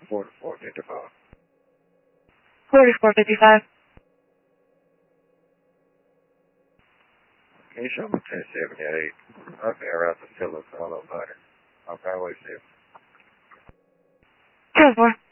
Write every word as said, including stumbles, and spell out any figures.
forty-four fifty-five. forty-four fifty-five. Can you show me ten seventy-eight? Okay, around the Phillips, all about it. Okay, wait a second. ten four.